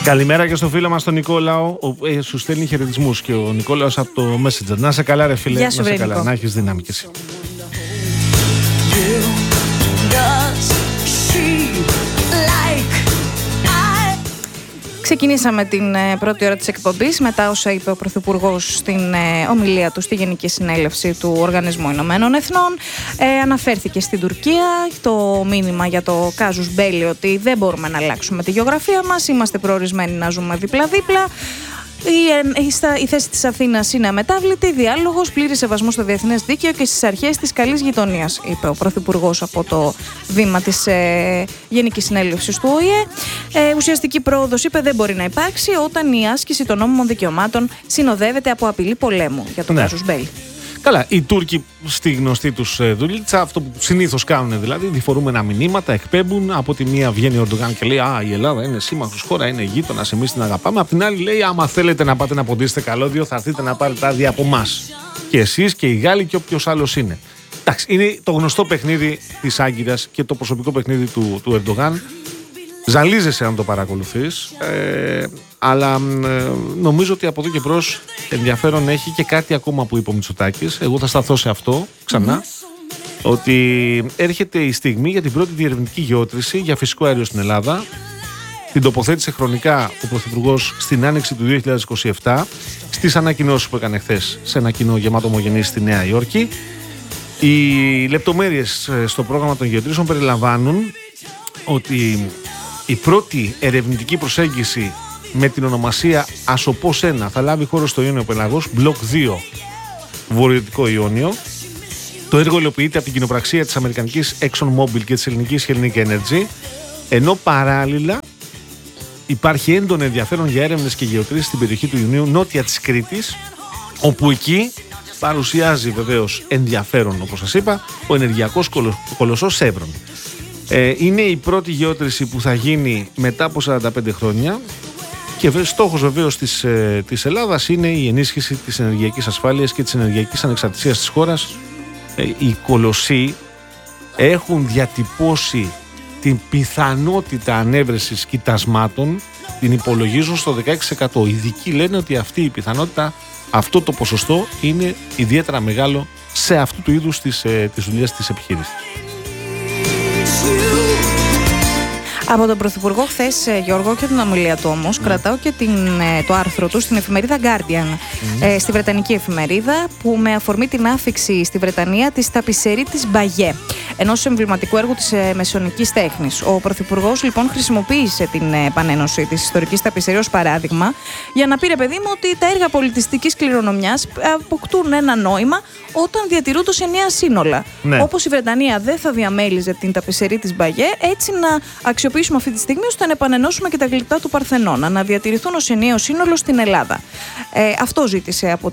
Καλημέρα και στο φίλο μας τον Νικόλαο, σου στέλνει χαιρετισμούς και ο Νικόλαος από το Messenger. Να σε καλά ρε φίλε, Γεια σου, να σε Νικό. καλά, να έχεις δύναμη κι εσύ. Ξεκινήσαμε την πρώτη ώρα της εκπομπής μετά όσα είπε ο Πρωθυπουργός στην ομιλία του στη Γενική Συνέλευση του Οργανισμού Ηνωμένων Εθνών. Αναφέρθηκε στην Τουρκία το μήνυμα για το κάζους μπέλι ότι δεν μπορούμε να αλλάξουμε τη γεωγραφία μας, είμαστε προορισμένοι να ζούμε δίπλα-δίπλα. Η θέση της Αθήνας είναι αμετάβλητη, διάλογος, πλήρη σεβασμό στο διεθνές δίκαιο και στις αρχές της καλής γειτονίας, είπε ο Πρωθυπουργός από το βήμα της Γενικής Συνέλευσης του ΟΗΕ. Ουσιαστική πρόοδος, είπε, δεν μπορεί να υπάρξει όταν η άσκηση των νόμιμων δικαιωμάτων συνοδεύεται από απειλή πολέμου για τον κάζους μπέλι. Καλά, οι Τούρκοι στη γνωστή τους δουλίτσα, αυτό που συνήθως κάνουν δηλαδή, διφορούμενα μηνύματα, εκπέμπουν. Από τη μία βγαίνει ο Ερντογάν και λέει «Α, η Ελλάδα είναι σύμμαχος χώρα, είναι γείτονας, εμείς την αγαπάμε». Απ' την άλλη λέει «Άμα θέλετε να πάτε να ποντίσετε καλώδιο, θα έρθετε να πάρετε άδεια από εμάς. Και εσείς και οι Γάλλοι και όποιος άλλος είναι». Εντάξει, είναι το γνωστό παιχνίδι της Άγκυρας και το προσωπικό παιχνίδι του Ερντογάν. Ζαλίζεσαι αν το παρακολουθείς, αλλά νομίζω ότι από εδώ και μπρος ενδιαφέρον έχει και κάτι ακόμα που είπε ο Μητσοτάκης. Εγώ θα σταθώ σε αυτό ξανά, ότι έρχεται η στιγμή για την πρώτη διερευνητική γεώτρηση για φυσικό αέριο στην Ελλάδα. Την τοποθέτησε χρονικά ο Πρωθυπουργός στην άνοιξη του 2027 στις ανακοινώσεις που έκανε χθες σε ένα κοινό γεμάτο ομογενείς στη Νέα Υόρκη. Οι λεπτομέρειες στο πρόγραμμα των γεωτρήσεων περιλαμβάνουν ότι η πρώτη ερευνητική προσέγγιση με την ονομασία Ασοπός 1 θα λάβει χώρο στο Ιόνιο Πελαγός, μπλοκ 2, βορειοδυτικό Ιόνιο. Το έργο υλοποιείται από την κοινοπραξία της αμερικανικής ExxonMobil και της ελληνικής Hellenic Energy, ενώ παράλληλα υπάρχει έντονο ενδιαφέρον για έρευνες και γεωτρήσεις στην περιοχή του Ιουνίου νότια της Κρήτης, όπου εκεί παρουσιάζει βεβαίως ενδιαφέρον, όπως σας είπα, ο ενεργειακός κολοσσός Chevron. Είναι η πρώτη γεώτρηση που θα γίνει μετά από 45 χρόνια και στόχος βεβαίως της Ελλάδας είναι η ενίσχυση της ενεργειακής ασφάλειας και της ενεργειακής ανεξαρτησίας της χώρας. Οι κολοσσοί έχουν διατυπώσει την πιθανότητα ανέβρεσης κοιτασμάτων, την υπολογίζουν στο 16%. Οι ειδικοί λένε ότι αυτή η πιθανότητα, αυτό το ποσοστό είναι ιδιαίτερα μεγάλο σε αυτού του είδους τις δουλειές της επιχείρησης. Από τον Πρωθυπουργό χθες, Γιώργο, και την ομιλία του όμως, κρατάω και το άρθρο του στην εφημερίδα Guardian, στη βρετανική εφημερίδα, που με αφορμή την άφιξη στη Βρετανία της ταπισερίτης Μπαγιέ, ενός εμβληματικού έργου της μεσαιωνικής τέχνης. Ο Πρωθυπουργός λοιπόν χρησιμοποίησε την επανένωση της ιστορικής ταπισερή ως παράδειγμα για να πει, ρε παιδί μου, ότι τα έργα πολιτιστικής κληρονομιάς αποκτούν ένα νόημα όταν διατηρούνται ως ενιαία σύνολα. Ναι. Όπως η Βρετανία δεν θα διαμέλιζε την ταπισερή της Μπαγιέ, έτσι να αξιοποιήσουμε αυτή τη στιγμή ώστε να επανενώσουμε και τα γλυπτά του Παρθενώνα, να διατηρηθούν ως ενιαίο σύνολο στην Ελλάδα. Αυτό ζήτησε από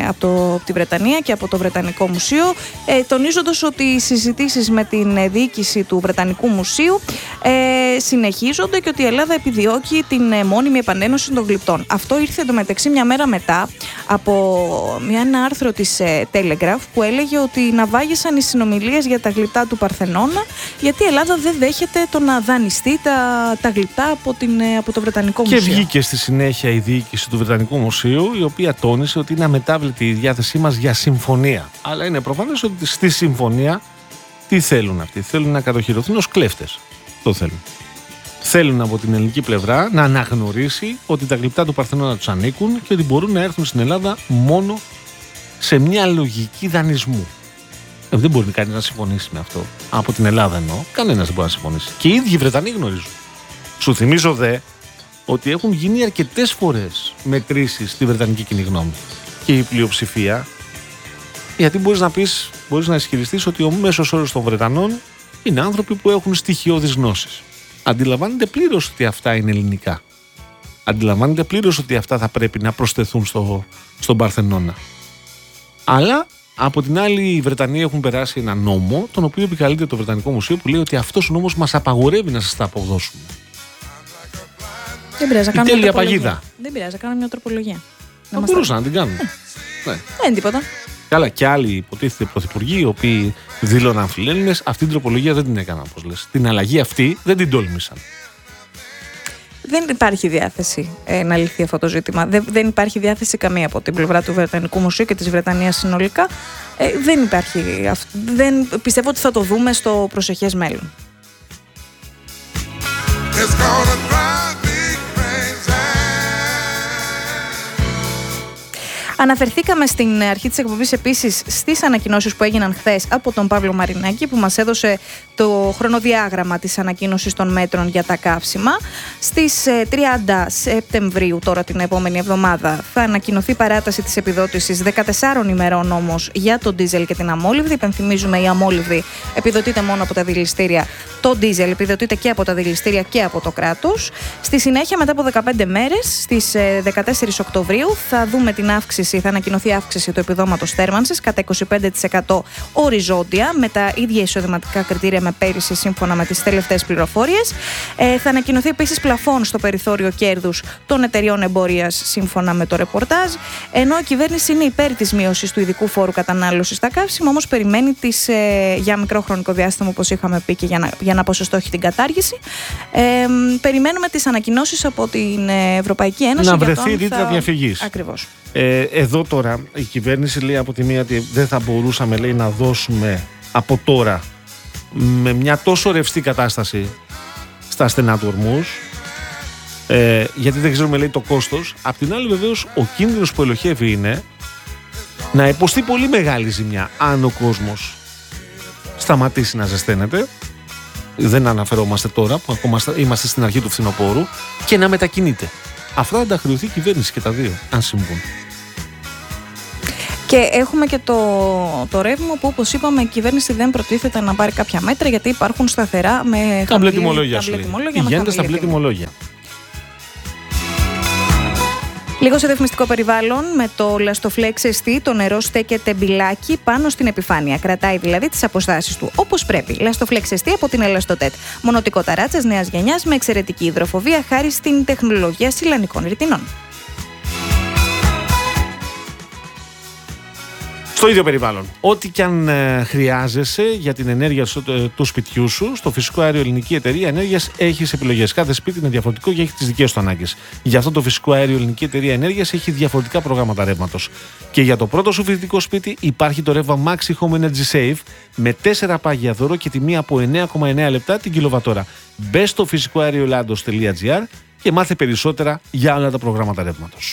τη Βρετανία και από το Βρετανικό Μουσείο, τονίζοντας ότι οι συζητήσεις με την διοίκηση του Βρετανικού Μουσείου συνεχίζονται και ότι η Ελλάδα επιδιώκει την μόνιμη επανένωση των γλυπτών. Αυτό ήρθε εντωμεταξύ μια μέρα μετά από ένα άρθρο της Telegraph που έλεγε ότι ναυάγησαν οι συνομιλίες για τα γλυπτά του Παρθενώνα, γιατί η Ελλάδα δεν δέχεται το να δανειστεί τα γλυπτά από το Βρετανικό Μουσείο. Και βγήκε στη συνέχεια η διοίκηση του Βρετανικού Μουσείου, η οποία τόνισε ότι είναι αμετάβλητη η διάθεσή μας για συμφωνία. Αλλά είναι προφανές ότι στη συμφωνία τι θέλουν αυτοί? Θέλουν να κατοχυρωθούν ως κλέφτες. Το θέλουν. Θέλουν από την ελληνική πλευρά να αναγνωρίσει ότι τα γλυπτά του Παρθενώνα τους ανήκουν και ότι μπορούν να έρθουν στην Ελλάδα μόνο σε μια λογική δανεισμού. Δεν μπορεί κανείς να συμφωνήσει με αυτό. Από την Ελλάδα εννοώ. Κανένας δεν μπορεί να συμφωνήσει. Και οι ίδιοι οι Βρετανοί γνωρίζουν. Σου θυμίζω δε ότι έχουν γίνει αρκετές φορές μετρήσεις στη βρετανική κοινή γνώμη. Και η πλειοψηφία, γιατί μπορείς να ισχυριστείς ότι ο μέσος όρος των Βρετανών είναι άνθρωποι που έχουν στοιχειώδεις γνώσεις. Αντιλαμβάνεται πλήρως ότι αυτά είναι ελληνικά. Αντιλαμβάνεται πλήρως ότι αυτά θα πρέπει να προσθεθούν στον Παρθενώνα. Αλλά από την άλλη, οι Βρετανοί έχουν περάσει ένα νόμο, τον οποίο επικαλείται το Βρετανικό Μουσείο, που λέει ότι αυτός ο νόμος μας απαγορεύει να σας τα αποδώσουμε. Δεν πειράζει να κάνουμε τέλεια παγίδα. Δεν πειράζει να κάνουμε μια τροπολογία. Θα μπορούσαν να την κάνουν. Ναι. Δεν είναι τίποτα. Καλά, και άλλοι υποτίθεται πρωθυπουργοί, οι οποίοι δήλωναν φιλέλληνες, αυτή την τροπολογία δεν την έκαναν, όπως λες. Την αλλαγή αυτή δεν την τόλμησαν. δεν υπάρχει διάθεση να λυθεί αυτό το ζήτημα. Δεν υπάρχει διάθεση καμία από την πλευρά του Βρετανικού Μουσείου και της Βρετανίας συνολικά. Δεν υπάρχει. Πιστεύω ότι θα το δούμε στο προσεχές μέλλον. Αναφερθήκαμε στην αρχή της εκπομπής επίσης στις ανακοινώσεις που έγιναν χθες από τον Παύλο Μαρινάκη, που μας έδωσε το χρονοδιάγραμμα της ανακοίνωσης των μέτρων για τα καύσιμα. Στις 30 Σεπτεμβρίου, τώρα την επόμενη εβδομάδα, θα ανακοινωθεί παράταση της επιδότησης 14 ημερών όμως για το ντίζελ και την αμόλυβδη. Υπενθυμίζουμε, η αμόλυβδη επιδοτείται μόνο από τα δηληστήρια, το ντίζελ επιδοτείται και από τα δηληστήρια και από το κράτος. Στη συνέχεια, μετά από 15 μέρες, στις 14 Οκτωβρίου, θα δούμε την αύξηση. Θα ανακοινωθεί αύξηση του επιδόματος θέρμανσης κατά 25% οριζόντια, με τα ίδια εισοδηματικά κριτήρια με πέρυσι, σύμφωνα με τις τελευταίες πληροφορίες. Θα ανακοινωθεί επίσης πλαφόν στο περιθώριο κέρδους των εταιριών εμπορίας, σύμφωνα με το ρεπορτάζ. Ενώ η κυβέρνηση είναι υπέρ της μείωσης του ειδικού φόρου κατανάλωσης στα καύσιμα, όμως περιμένει για μικρό χρονικό διάστημα, όπως είχαμε πει, και για να ποσοστόχει την κατάργηση. Περιμένουμε τις ανακοινώσεις από την Ευρωπαϊκή Ένωση. Να βρεθεί ρήτρα διαφυγής. Ακριβώς. Εδώ τώρα η κυβέρνηση λέει από τη μία ότι δεν θα μπορούσαμε, λέει, να δώσουμε από τώρα με μια τόσο ρευστή κατάσταση στα στενά του ορμούς, γιατί δεν ξέρουμε, λέει, το κόστος. Απ' την άλλη, βεβαίως, ο κίνδυνος που ελοχεύει είναι να υποστεί πολύ μεγάλη ζημιά αν ο κόσμος σταματήσει να ζεσταίνεται. Δεν αναφερόμαστε τώρα που ακόμα είμαστε στην αρχή του φθινοπόρου, και να μετακινείται. Αυτά θα τα χρεωθεί η κυβέρνηση και τα δύο, αν συμβούν. Και έχουμε και το ρεύμα που, όπως είπαμε, η κυβέρνηση δεν προτίθεται να πάρει κάποια μέτρα, γιατί υπάρχουν σταθερά με τα μπλε τιμολόγια. Πηγαίνετε στα μπλε τιμολόγια. Λίγο σε διαφημιστικό περιβάλλον, με το Lastoflex ST το νερό στέκεται μπιλάκι πάνω στην επιφάνεια. Κρατάει δηλαδή τις αποστάσεις του όπως πρέπει. Lastoflex ST από την Elastotet. Μονοτικό ταράτσας νέας γενιάς με εξαιρετική υδροφοβία χάρη στην τεχνολογία σιλανικών ρητινών. Στο ίδιο περιβάλλον. Ό,τι και αν χρειάζεσαι για την ενέργεια του σπιτιού σου, στο Φυσικό Αέριο Ελληνική Εταιρεία Ενέργειας έχεις επιλογές. Κάθε σπίτι είναι διαφορετικό και έχει τις δικές του ανάγκες. Γι' αυτό το Φυσικό Αέριο Ελληνική Εταιρεία Ενέργειας έχει διαφορετικά προγράμματα ρεύματος. Και για το πρώτο σου φοιτητικό σπίτι υπάρχει το ρεύμα Maxi Home Energy Save με 4 πάγια δώρο και τιμή από 9,9 λεπτά την κιλοβατόρα. Μπες στο φυσικοαερioelados.gr και μάθε περισσότερα για όλα τα προγράμματα ρεύματος.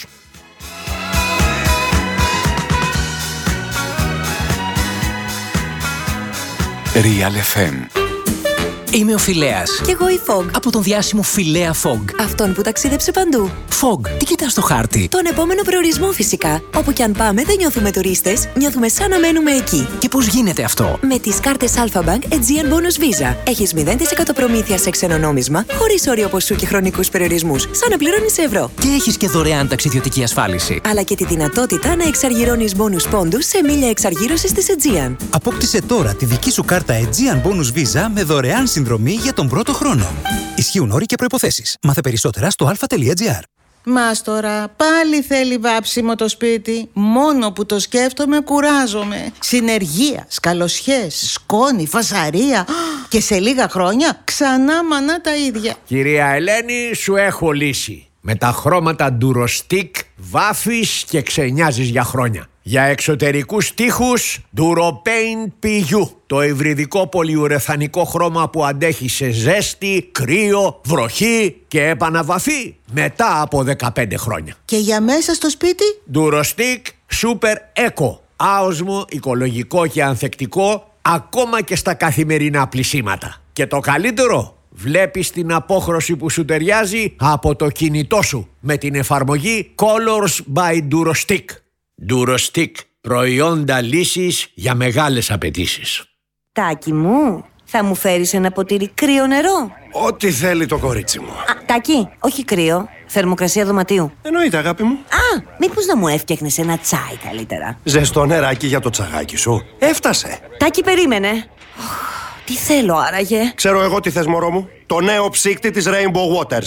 Real FM. Είμαι ο Φιλέας. Κι εγώ η Fog. Από τον διάσημο Φιλέα Fog. Αυτόν που ταξίδεψε παντού. Fog, τι κοιτάς στο χάρτη? Τον επόμενο προορισμό φυσικά. Όπου κι αν πάμε δεν νιώθουμε τουρίστες, νιώθουμε σαν να μένουμε εκεί. Και πώς γίνεται αυτό? Με τις κάρτες Alpha Bank Aegean Bonus Visa. Έχεις 0% προμήθεια σε ξένο νόμισμα, χωρίς όριο ποσού και χρονικούς περιορισμούς, σαν να πληρώνεις σε ευρώ. Και έχεις και δωρεάν ταξιδιωτική ασφάλιση. Αλλά και τη δυνατότητα να εξαργυρώνεις bonus πόντους σε μίλια εξαργύρωσης της Aegean. Απόκτησε τώρα τη δική σου κάρτα Aegean Bonus Visa με δωρεάν συνδρομή για τον πρώτο χρόνο. Ισχύουν όροι και προϋποθέσεις. Μάθε περισσότερα στο alpha.gr. Μάστορα, πάλι θέλει βάψιμο το σπίτι. Μόνο που το σκέφτομαι κουράζομαι. Συνεργεία, σκαλοσιές, σκόνη, φασαρία. Και σε λίγα χρόνια ξανά μανά τα ίδια. Κυρία Ελένη, σου έχω λύση. Με τα χρώματα Durostic βάφεις και ξενιάζεις για χρόνια. Για εξωτερικούς τοίχους Duropaint PU. Το υβριδικό πολυουρεθανικό χρώμα που αντέχει σε ζέστη, κρύο, βροχή και επαναβαφή μετά από 15 χρόνια. Και για μέσα στο σπίτι? Durostic Super Eco. Άοσμο, οικολογικό και ανθεκτικό ακόμα και στα καθημερινά πλυσίματα. Και το καλύτερο, βλέπεις την απόχρωση που σου ταιριάζει από το κινητό σου με την εφαρμογή Colors by Durostic. Durostic, προϊόντα λύσης για μεγάλες απαιτήσεις. Τάκη μου, θα μου φέρεις ένα ποτήρι κρύο νερό? Ό,τι θέλει το κορίτσι μου. Τάκη, όχι κρύο, θερμοκρασία δωματίου. Εννοείται, αγάπη μου. Μήπως να μου έφτιαχνες ένα τσάι καλύτερα? Ζεστό νεράκι για το τσαγάκι σου. Έφτασε. Τάκη, περίμενε. Τι θέλω άραγε? Ξέρω εγώ τι θες, μωρό μου. Το νέο ψύκτη της Rainbow Waters.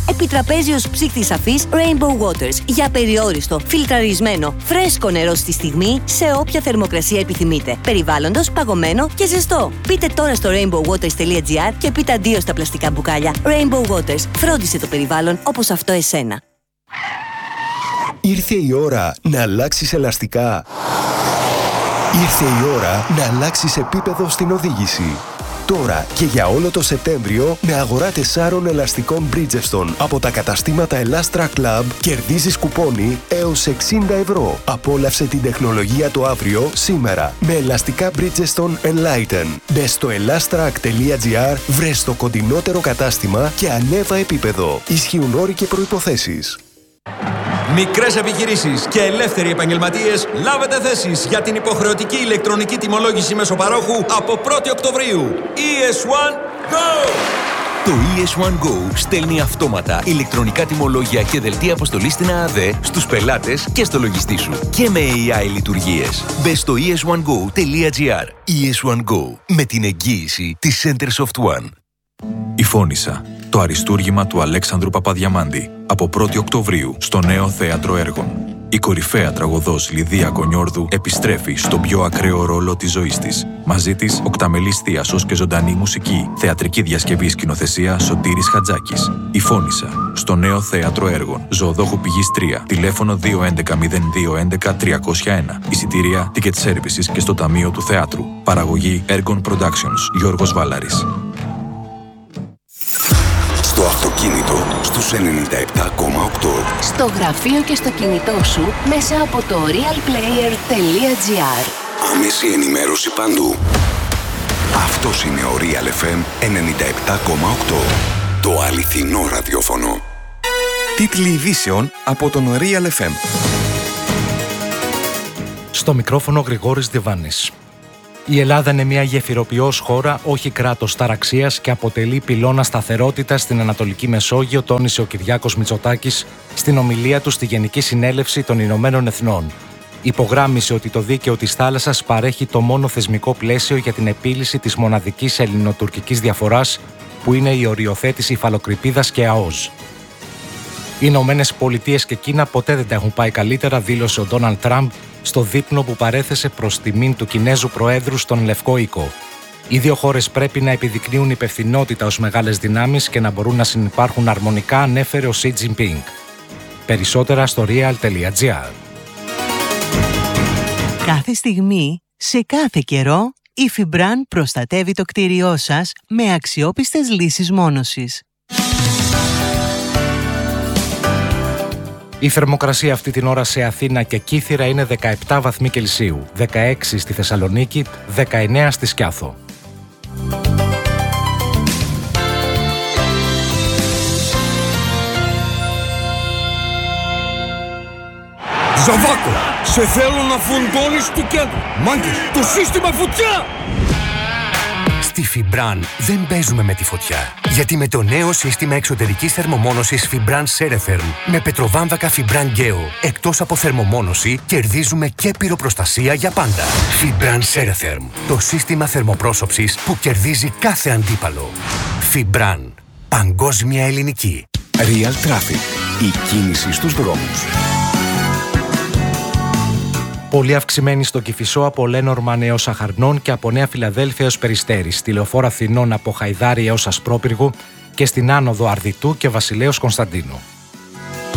Επιτραπέζιος ψύκτης αφής Rainbow Waters για περιόριστο, φιλτραρισμένο, φρέσκο νερό στη στιγμή σε όποια θερμοκρασία επιθυμείτε. Περιβάλλοντος, παγωμένο και ζεστό. Μπείτε τώρα στο rainbowwaters.gr και πείτε αντίο στα πλαστικά μπουκάλια. Rainbow Waters. Φρόντισε το περιβάλλον όπως αυτό εσένα. Ήρθε η ώρα να αλλάξεις ελαστικά. Ήρθε η ώρα να αλλάξεις επίπεδο στην οδήγηση. Τώρα και για όλο το Σεπτέμβριο με αγορά 4 ελαστικών Bridgestone από τα καταστήματα Elastra Club κερδίζεις κουπόνι έως 60 ευρώ. Απόλαυσε την τεχνολογία το αύριο σήμερα με ελαστικά Bridgestone Enlighten. Μπες στο elastrac.gr, βρες το κοντινότερο κατάστημα και ανέβα επίπεδο. Ισχύουν όροι και προϋποθέσεις. Μικρές επιχειρήσεις και ελεύθεροι επαγγελματίες, λάβετε θέσεις για την υποχρεωτική ηλεκτρονική τιμολόγηση μέσω-παρόχου από 1η Οκτωβρίου. ES1 Go! Το ES1 Go στέλνει αυτόματα ηλεκτρονικά τιμολόγια και δελτία αποστολής στην ΑΑΔ στους πελάτες και στο λογιστή σου. Και με AI λειτουργίες. Μπες στο es1go.gr. ES1 Go. Με την εγγύηση της Centersoft One. Η Φώνισσα. Το αριστούργημα του Αλέξανδρου Παπαδιαμάντη. Από 1η Οκτωβρίου στο νέο θέατρο έργων. Η κορυφαία τραγωδός Λιδία Κονιόρδου επιστρέφει στον πιο ακραίο ρόλο της ζωής της. Μαζί της, οκταμελής θίασος και ζωντανή μουσική. Θεατρική διασκευή σκηνοθεσία Σωτήρης Χατζάκης. Η Φώνισσα. Στο νέο θέατρο έργων. Ζωοδόχου Πηγής 3. Τηλέφωνο 211-0211-301. Εισιτήρια, ticket services και στο Ταμείο του Θεάτρου. Παραγωγή Ergon Productions. Γιώργος Βάλαρης. Στο αυτοκίνητο στους 97,8. Στο γραφείο και στο κινητό σου μέσα από το realplayer.gr. Άμεση ενημέρωση παντού. Αυτός είναι ο Real FM 97,8. Το αληθινό ραδιόφωνο. Τίτλοι ειδήσεων από τον Real FM. Στο μικρόφωνο Γρηγόρης Διβάνης. Η Ελλάδα είναι μια γεφυροποιός χώρα, όχι κράτος ταραξίας και αποτελεί πυλώνα σταθερότητας στην Ανατολική Μεσόγειο, τόνισε ο Κυριάκος Μητσοτάκης στην ομιλία του στη Γενική Συνέλευση των Ηνωμένων Εθνών. Υπογράμμισε ότι το δίκαιο της θάλασσας παρέχει το μόνο θεσμικό πλαίσιο για την επίλυση της μοναδικής ελληνοτουρκικής διαφοράς, που είναι η οριοθέτηση υφαλοκρηπίδας και ΑΟΣ. Οι Ηνωμένες Πολιτείες και Κίνα ποτέ δεν τα έχουν πάει καλύτερα, δήλωσε ο Ντόναλντ Τραμπ στο δείπνο που παρέθεσε προς τιμήν του Κινέζου Προέδρου στον Λευκό Οίκο. Οι δύο χώρες πρέπει να επιδεικνύουν υπευθυνότητα ως μεγάλες δυνάμεις και να μπορούν να συνυπάρχουν αρμονικά, ανέφερε ο Xi Jinping. Περισσότερα στο real.gr. Κάθε στιγμή, σε κάθε καιρό, η Fibran προστατεύει το κτίριό σας με αξιόπιστες λύσεις μόνωσης. Η θερμοκρασία αυτή την ώρα σε Αθήνα και Κύθυρα είναι 17 βαθμοί Κελσίου, 16 στη Θεσσαλονίκη, 19 στη Σκιάθο. Ζαβάκο, σε θέλω να φουντώνεις του κέντρου. Μάγκες, το σύστημα φωτιά! Στη Fibran δεν παίζουμε με τη φωτιά. Γιατί με το νέο σύστημα εξωτερικής θερμομόνωσης Fibran Ceretherm με πετροβάμβακα Fibran Geo, εκτός από θερμομόνωση, κερδίζουμε και πυροπροστασία για πάντα. Fibran Ceretherm, το σύστημα θερμοπρόσωψης που κερδίζει κάθε αντίπαλο. Fibran, παγκόσμια ελληνική. Real Traffic, η κίνηση στους δρόμους. Πολύ αυξημένη στο Κηφισό από Λένορμαν έως Αχαρνών και από Νέα Φιλαδέλφια έως Περιστέρης, στη Λεωφόρο Αθηνών από Χαϊδάρη έως Ασπρόπυργο και στην άνοδο Αρδιτού και Βασιλέως Κωνσταντίνου.